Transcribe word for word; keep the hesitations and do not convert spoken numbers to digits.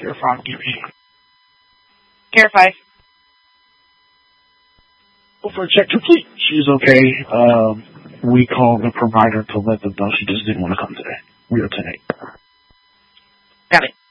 Care five G P. Care five. Well, for check complete, she's okay. Um, we called the provider to let them know she just didn't want to come today. We are ten eight. Got it.